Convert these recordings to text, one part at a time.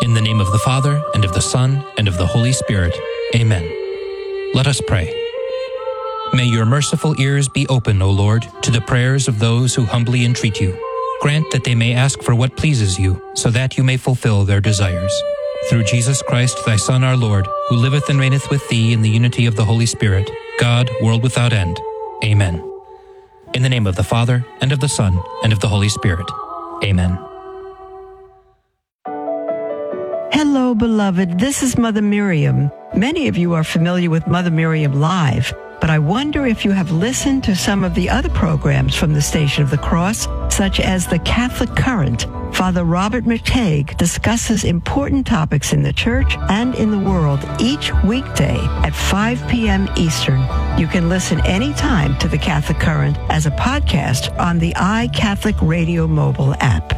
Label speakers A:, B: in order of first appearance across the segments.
A: In the name of the Father, and of the Son, and of the Holy Spirit. Amen. Let us pray. May your merciful ears be open, O Lord, to the prayers of those who humbly entreat you. Grant that they may ask for what pleases you, so that you may fulfill their desires. Through Jesus Christ, thy Son, our Lord, who liveth and reigneth with thee in the unity of the Holy Spirit, God, world without end. Amen. In the name of the Father, and of the Son, and of the Holy Spirit. Amen.
B: Hello, beloved. This is Mother Miriam. Many of you are familiar with Mother Miriam Live, but I wonder if you have listened to some of the other programs from the Station of the Cross, such as the Catholic Current. Father Robert McTague discusses important topics in the church and in the world each weekday at 5 p.m. Eastern. You can listen anytime to the Catholic Current as a podcast on the iCatholic Radio mobile app.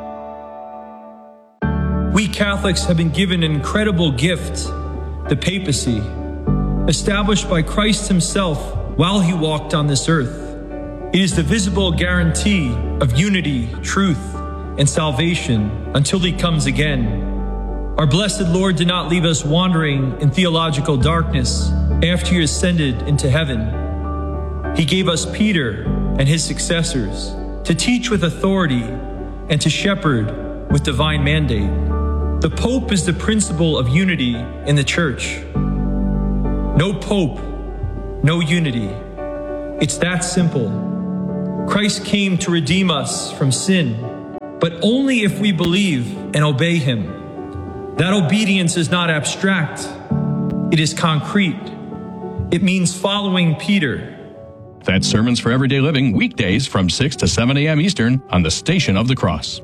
C: We Catholics have been given an incredible gift, the papacy, established by Christ himself while he walked on this earth. It is the visible guarantee of unity, truth, and salvation until he comes again. Our blessed Lord did not leave us wandering in theological darkness after he ascended into heaven. He gave us Peter and his successors to teach with authority and to shepherd with divine mandate. The Pope is the principle of unity in the Church. No Pope, no unity. It's that simple. Christ came to redeem us from sin, but only if we believe and obey him. That obedience is not abstract. It is concrete. It means following Peter.
D: That's Sermons for Everyday Living, weekdays from 6 to 7 a.m. Eastern on the Station of the Cross.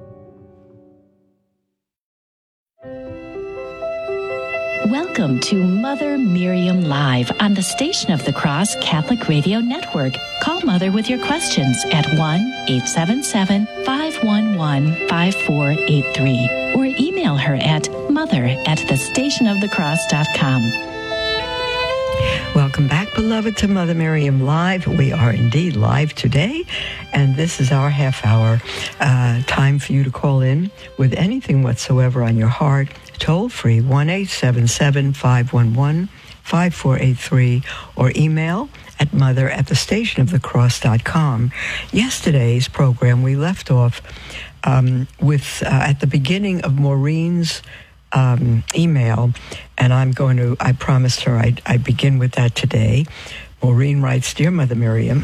E: Welcome to Mother Miriam Live on the Station of the Cross Catholic Radio Network. Call Mother with your questions at 1-877-511-5483 or email her at mother@thestationofthecross.com.
B: Welcome back, beloved, to Mother Miriam Live. We are indeed live today, and this is our half-hour time for you to call in with anything whatsoever on your heart. Toll-free, 1-877-511-5483, or email at mother@thestationofthecross.com. Yesterday's program, we left off with, at the beginning of Maureen's email, and I promised her I'd begin with that today. Maureen writes, Dear Mother Miriam,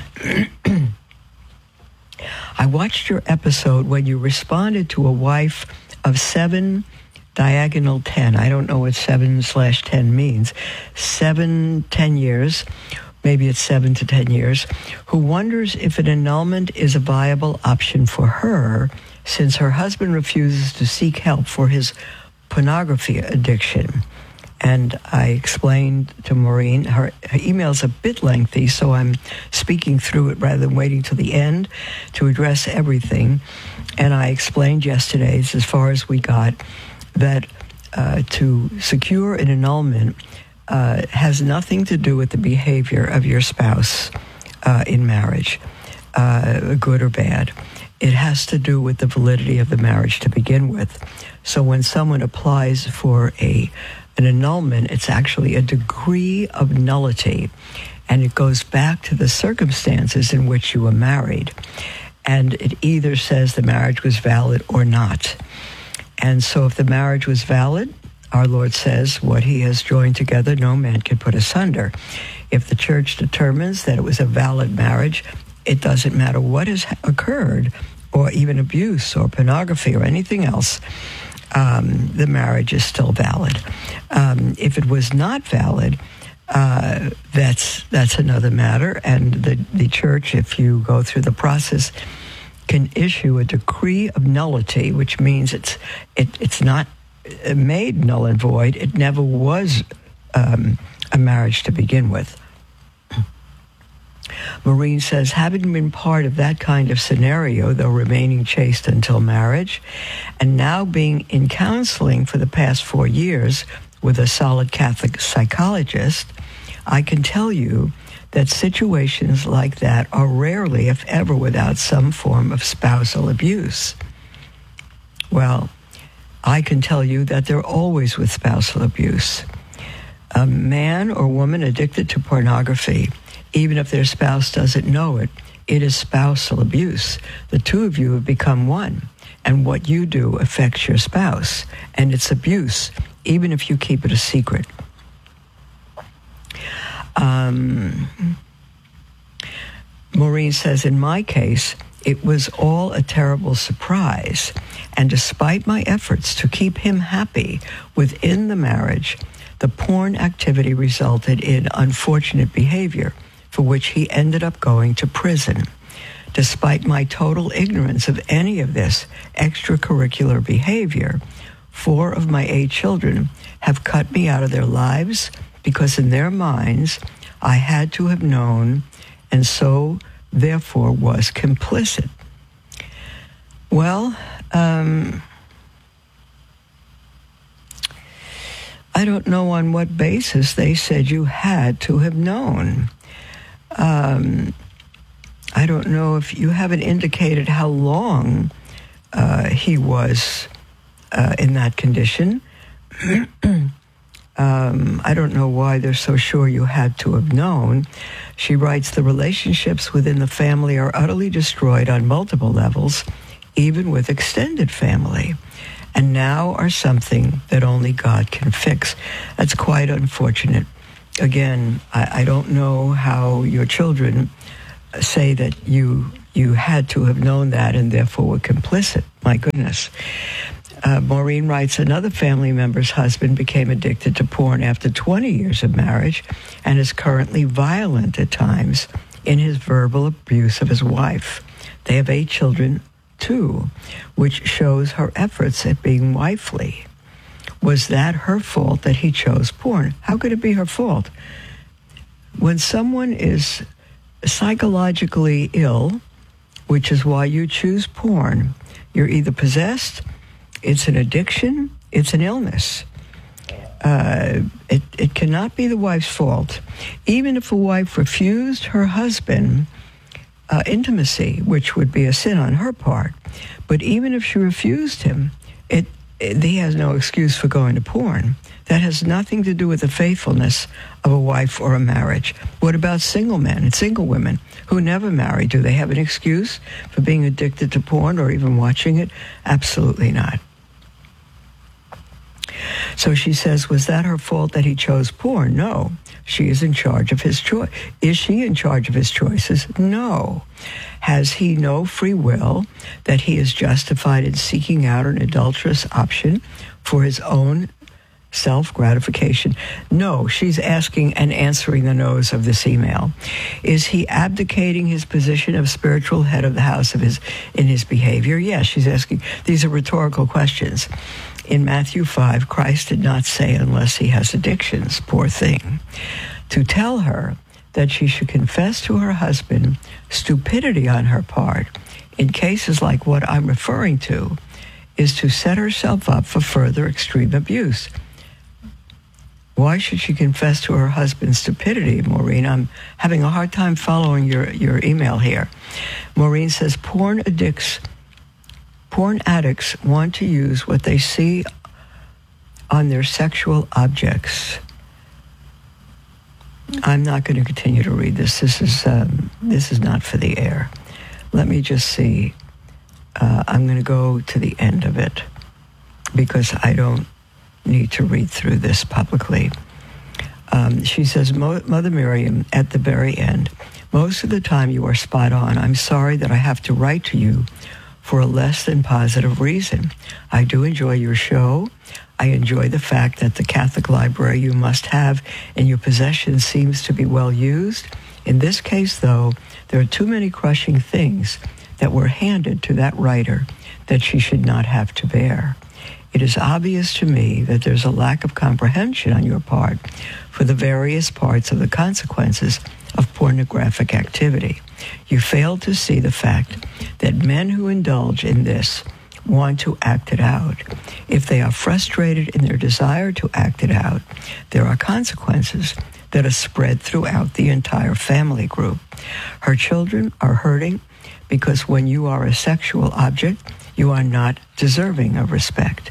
B: I watched your episode when you responded to a wife of 7 diagonal 10. I don't know what 7/10 means. 10 years, maybe it's 7 to 10 years, who wonders if an annulment is a viable option for her since her husband refuses to seek help for his pornography addiction. And I explained to Maureen, her email's a bit lengthy, so I'm speaking through it rather than waiting till the end to address everything. And I explained yesterday, as far as we got, that to secure an annulment has nothing to do with the behavior of your spouse in marriage, good or bad. It has to do with the validity of the marriage to begin with. So when someone applies for an annulment, it's actually a degree of nullity, and it goes back to the circumstances in which you were married. And it either says the marriage was valid or not. And so if the marriage was valid, our Lord says, what he has joined together, no man can put asunder. If the church determines that it was a valid marriage, it doesn't matter what has occurred, or even abuse or pornography or anything else, the marriage is still valid. If it was not valid, that's another matter. And the church, if you go through the process, can issue a decree of nullity, which means it's not made null and void. It never was a marriage to begin with. Maureen says, having been part of that kind of scenario, though remaining chaste until marriage, and now being in counseling for the past 4 years with a solid Catholic psychologist, I can tell you that situations like that are rarely, if ever, without some form of spousal abuse. Well, I can tell you that they're always with spousal abuse. A man or woman addicted to pornography, even if their spouse doesn't know it, it is spousal abuse. The two of you have become one, and what you do affects your spouse, and it's abuse, even if you keep it a secret. Maureen says, in my case, it was all a terrible surprise, and despite my efforts to keep him happy within the marriage, the porn activity resulted in unfortunate behavior for which he ended up going to prison. Despite my total ignorance of any of this extracurricular behavior, 4 of my 8 children have cut me out of their lives because in their minds I had to have known and so therefore was complicit. Well, I don't know on what basis they said you had to have known. I don't know if you haven't indicated how long he was in that condition. I don't know why they're so sure you had to have known. She writes, the relationships within the family are utterly destroyed on multiple levels, even with extended family, and now are something that only God can fix. That's quite unfortunate. Again, I don't know how your children say that you had to have known that and therefore were complicit. My goodness. Maureen writes, another family member's husband became addicted to porn after 20 years of marriage and is currently violent at times in his verbal abuse of his wife. They have 8 children, too, which shows her efforts at being wifely. Was that her fault that he chose porn? How could it be her fault? When someone is psychologically ill, which is why you choose porn, you're either possessed, it's an addiction, it's an illness. It cannot be the wife's fault. Even if a wife refused her husband intimacy, which would be a sin on her part, but even if she refused him, he has no excuse for going to porn. That has nothing to do with the faithfulness of a wife or a marriage. What about single men and single women who never marry? Do they have an excuse for being addicted to porn or even watching it? Absolutely not. So she says, was that her fault that he chose porn? No. She is in charge of his choice. Is she in charge of his choices? No. Has he no free will that he is justified in seeking out an adulterous option for his own self-gratification? No, she's asking and answering the no's of this email. Is he abdicating his position of spiritual head of the house in his behavior? Yes, she's asking. These are rhetorical questions. In Matthew 5, Christ did not say unless he has addictions, poor thing, to tell her that she should confess to her husband stupidity on her part in cases like what I'm referring to is to set herself up for further extreme abuse. Why should she confess to her husband's stupidity, Maureen? I'm having a hard time following your email here. Maureen says, porn addicts want to use what they see on their sexual objects. I'm not going to continue to read this. This is not for the air. Let me just see. I'm going to go to the end of it because I don't need to read through this publicly. She says, Mother Miriam, at the very end, most of the time you are spot on. I'm sorry that I have to write to you for a less than positive reason. I do enjoy your show. I enjoy the fact that the Catholic library you must have in your possession seems to be well used. In this case, though, there are too many crushing things that were handed to that writer that she should not have to bear. It is obvious to me that there's a lack of comprehension on your part for the various parts of the consequences of pornographic activity. You fail to see the fact that men who indulge in this want to act it out. If they are frustrated in their desire to act it out, there are consequences that are spread throughout the entire family group. Her children are hurting because when you are a sexual object, you are not deserving of respect.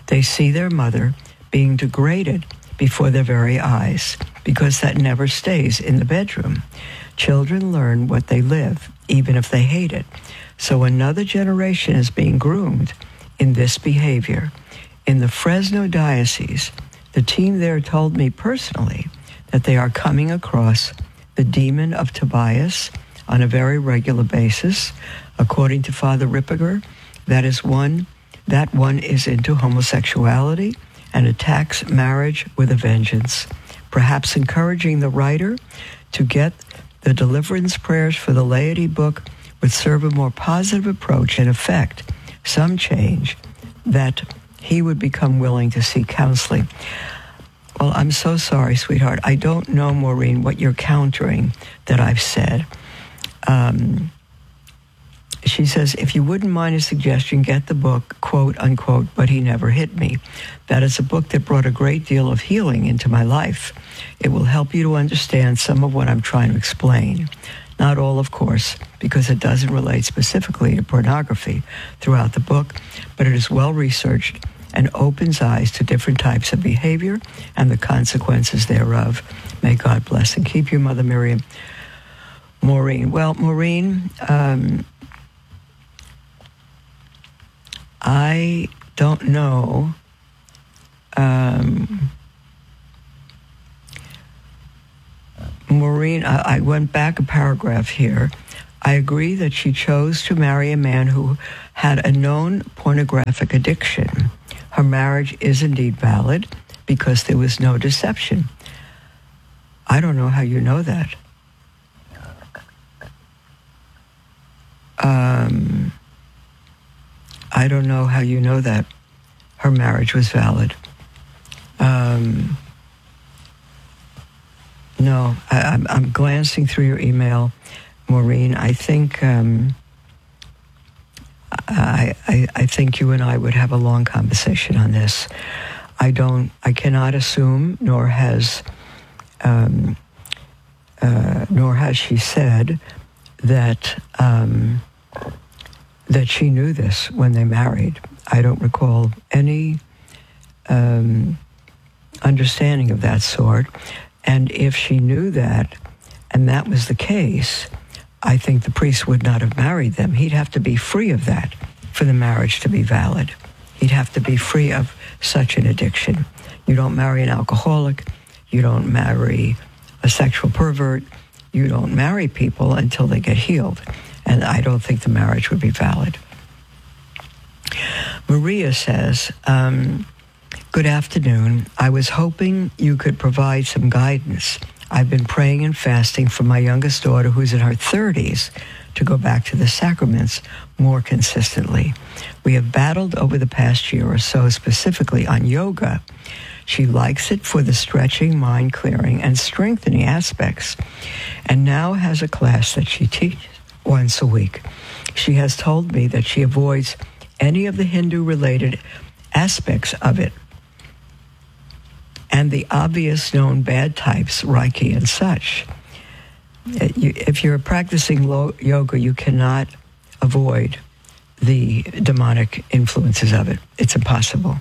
B: They see their mother being degraded before their very eyes, because that never stays in the bedroom. Children learn what they live, even if they hate it. So another generation is being groomed in this behavior. In the Fresno diocese, the team there told me personally that they are coming across the demon of Tobias on a very regular basis. According to Father Ripperger, that one is into homosexuality and attacks marriage with a vengeance. Perhaps encouraging the writer to get the deliverance prayers for the laity book would serve a more positive approach and effect some change, that he would become willing to seek counseling. Well, I'm so sorry, sweetheart. I don't know, Maureen, what you're countering that I've said. She says, if you wouldn't mind a suggestion, get the book, quote, unquote, But He Never Hit Me. That is a book that brought a great deal of healing into my life. It will help you to understand some of what I'm trying to explain. Not all, of course, because it doesn't relate specifically to pornography throughout the book, but it is well-researched and opens eyes to different types of behavior and the consequences thereof. May God bless and keep you, Mother Miriam. Maureen. Well, Maureen, I don't know. Maureen, I went back a paragraph here. I agree that she chose to marry a man who had a known pornographic addiction. Her marriage is indeed valid because there was no deception. I don't know how you know that. I don't know how you know that her marriage was valid. No, I'm glancing through your email, Maureen. I think I think you and I would have a long conversation on this. I cannot assume, nor has she said that that she knew this when they married. I don't recall any understanding of that sort. And if she knew that, and that was the case, I think the priest would not have married them. He'd have to be free of that for the marriage to be valid. He'd have to be free of such an addiction. You don't marry an alcoholic. You don't marry a sexual pervert. You don't marry people until they get healed. And I don't think the marriage would be valid. Maria says, good afternoon. I was hoping you could provide some guidance. I've been praying and fasting for my youngest daughter, who's in her 30s, to go back to the sacraments more consistently. We have battled over the past year or so, specifically on yoga. She likes it for the stretching, mind-clearing, and strengthening aspects, and now has a class that she teaches once a week. She has told me that she avoids any of the Hindu-related aspects of it and the obvious known bad types, Reiki and such. If you're practicing yoga, you cannot avoid the demonic influences of it. It's impossible.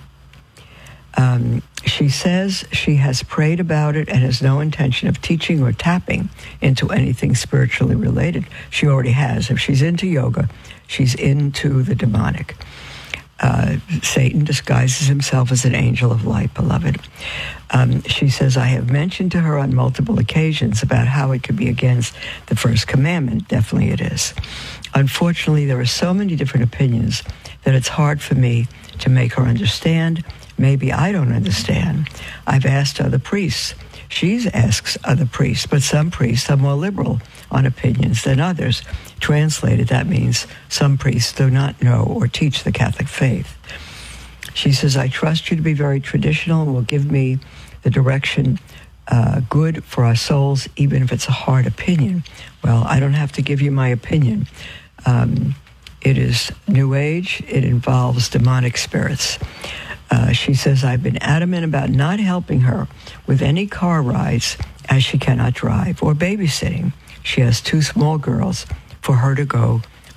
B: She says she has prayed about it and has no intention of teaching or tapping into anything spiritually related. She already has. If she's into yoga, she's into the demonic. Satan disguises himself as an angel of light, beloved. She says, I have mentioned to her on multiple occasions about how it could be against the first commandment. Definitely it is. Unfortunately, there are so many different opinions that it's hard for me to make her understand. Maybe I don't understand. I've asked other priests. She asks other priests, but some priests are more liberal on opinions than others. Translated, that means some priests do not know or teach the Catholic faith. She says, I trust you to be very traditional and will give me the direction good for our souls, even if it's a hard opinion. Well, I don't have to give you my opinion. It is New Age. It involves demonic spirits. She says, I've been adamant about not helping her with any car rides as she cannot drive or babysitting. She has 2 small girls for her to go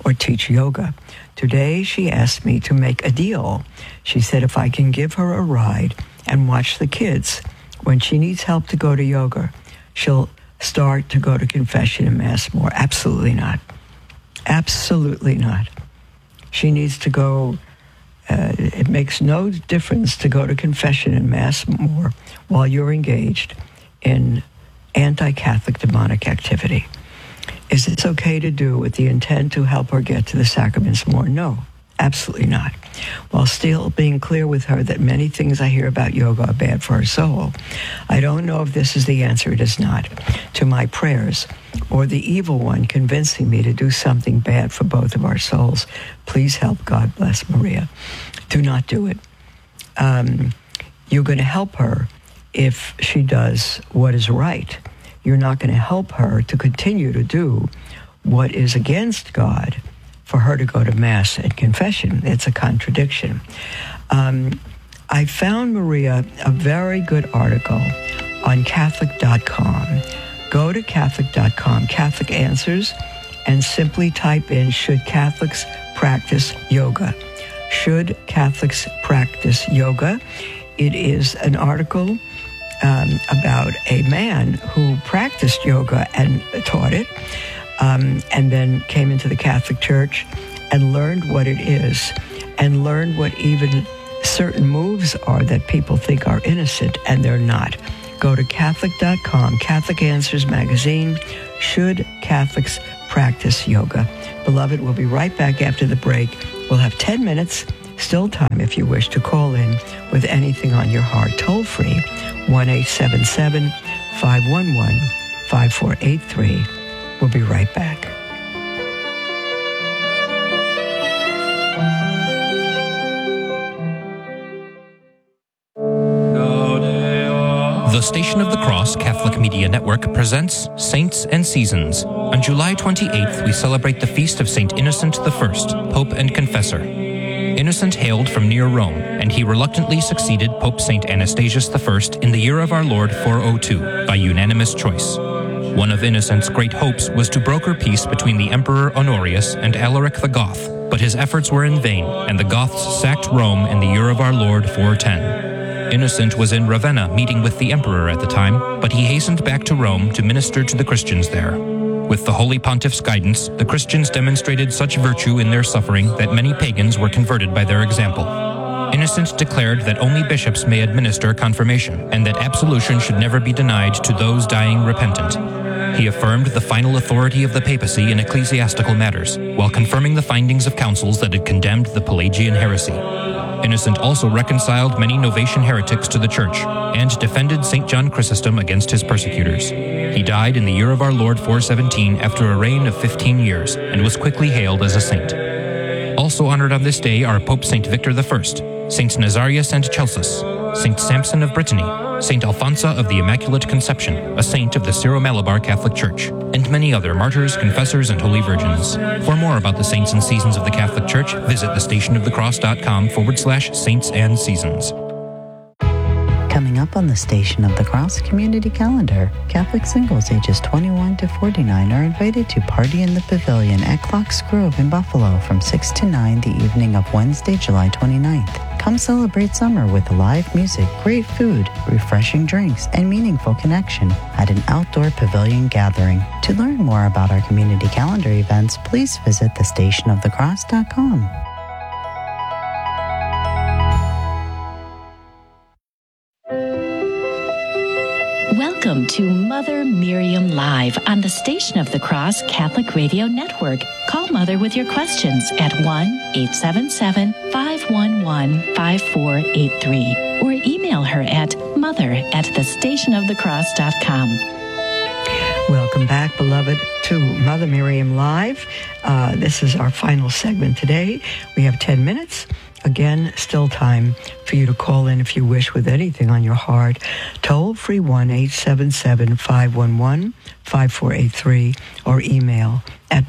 B: or teach yoga. Today, she asked me to make a deal. She said if I can give her a ride and watch the kids, when she needs help to go to yoga, she'll start to go to confession and Mass more. Absolutely not. Absolutely not. She needs to go, it makes no difference to go to confession and Mass more while you're engaged in anti-Catholic demonic activity. Is this okay to do with the intent to help her get to the sacraments more? No, absolutely not. While still being clear with her that many things I hear about yoga are bad for her soul, I don't know if this is the answer. It is not. To my prayers, or the evil one convincing me to do something bad for both of our souls, please help. God bless, Maria. Do not do it. You're going to help her if she does what is right. You're not going to help her to continue to do what is against God for her to go to Mass and confession. It's a contradiction. I found, Maria, a very good article on Catholic.com. Go to Catholic.com, Catholic Answers, and simply type in, should Catholics practice yoga? Should Catholics practice yoga? It is an article about a man who practiced yoga and taught it, and then came into the Catholic Church and learned what it is, and learned what even certain moves are that people think are innocent, and they're not. Go to Catholic.com, Catholic Answers magazine, should Catholics practice yoga? Beloved, we'll be right back after the break. We'll have 10 minutes, still time if you wish to call in with anything on your heart. Toll free, 1-877-511-5483. We'll be right back.
A: The Station of the Cross Catholic Media Network presents Saints and Seasons. On July 28th, we celebrate the feast of St. Innocent I, Pope and Confessor. Innocent hailed from near Rome, and he reluctantly succeeded Pope St. Anastasius I in the year of our Lord 402 by unanimous choice. One of Innocent's great hopes was to broker peace between the Emperor Honorius and Alaric the Goth, but his efforts were in vain, and the Goths sacked Rome in the year of our Lord 410. Innocent was in Ravenna meeting with the emperor at the time, but he hastened back to Rome to minister to the Christians there. With the Holy Pontiff's guidance, the Christians demonstrated such virtue in their suffering that many pagans were converted by their example. Innocent declared that only bishops may administer confirmation, and that absolution should never be denied to those dying repentant. He affirmed the final authority of the papacy in ecclesiastical matters, while confirming the findings of councils that had condemned the Pelagian heresy. Innocent also reconciled many Novatian heretics to the Church, and defended St. John Chrysostom against his persecutors. He died in the year of our Lord 417 after a reign of 15 years, and was quickly hailed as a saint. Also honored on this day are Pope St. Victor I, Saints Nazarius and Celsus, St. Samson of Brittany, St. Alphonsa of the Immaculate Conception, a saint of the Syro-Malabar Catholic Church, and many other martyrs, confessors, and holy virgins. For more about the saints and seasons of the Catholic Church, visit thestationofthecross.com/saints and seasons.
F: Coming up on the Station of the Cross community calendar, Catholic singles ages 21 to 49 are invited to party in the pavilion at Clocks Grove in Buffalo from 6 to 9 the evening of Wednesday, July 29th. Come celebrate summer with live music, great food, refreshing drinks, and meaningful connection at an outdoor pavilion gathering. To learn more about our community calendar events, please visit thestationofthecross.com.
E: Welcome to Mother Miriam Live on the Station of the Cross Catholic Radio Network. Call Mother with your questions at 1-877-511-5483 or email her at mother@thestationofthecross.com.
B: Welcome back, beloved, to Mother Miriam Live. This is our final segment today. We have 10 minutes. Again, still time for you to call in if you wish with anything on your heart. Toll free 1-877-511-5483 or email at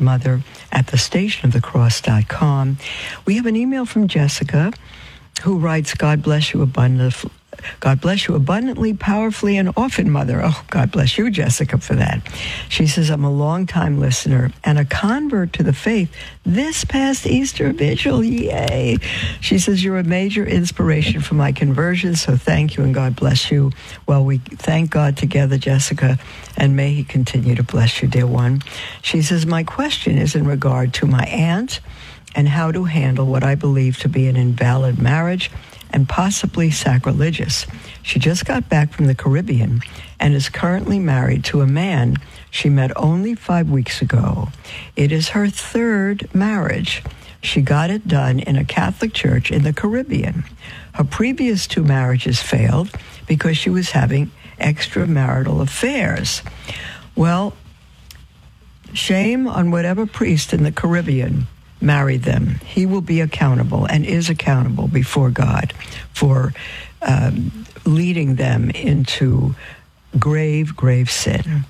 B: mother@thestationofthecross.com. We have an email from Jessica who writes, God bless you God bless you abundantly, powerfully, and often, Mother. Oh, God bless you, Jessica, for that. She says, I'm a long-time listener and a convert to the faith this past Easter Vigil. Yay! She says, you're a major inspiration for my conversion, so thank you and God bless you. Well, we thank God together, Jessica, and may he continue to bless you, dear one. She says, my question is in regard to my aunt and how to handle what I believe to be an invalid marriage and possibly sacrilegious. She just got back from the Caribbean and is currently married to a man she met only 5 weeks ago. It is her third marriage. She got it done in a Catholic church in the Caribbean. Her previous 2 marriages failed because she was having extramarital affairs. Well, shame on whatever priest in the Caribbean married them. He will be accountable and is accountable before God for leading them into grave, grave sin.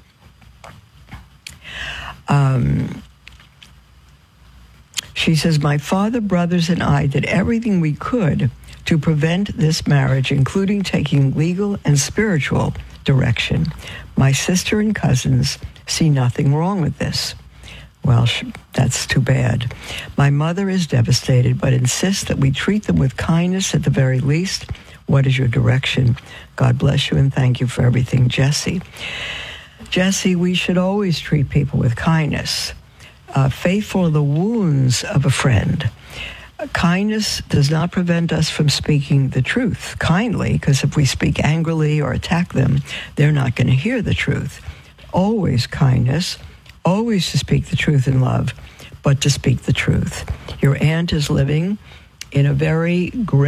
B: She says, my father, brothers, and I did everything we could to prevent this marriage, including taking legal and spiritual direction. My sister and cousins see nothing wrong with this. Well, that's too bad. My mother is devastated, but insists that we treat them with kindness at the very least. What is your direction? God bless you and thank you for everything, Jessie. Jessie, we should always treat people with kindness. Faithful are the wounds of a friend. Kindness does not prevent us from speaking the truth kindly, because if we speak angrily or attack them, they're not going to hear the truth. Always kindness. Always to speak the truth in love, but to speak the truth. Your aunt is living in a very great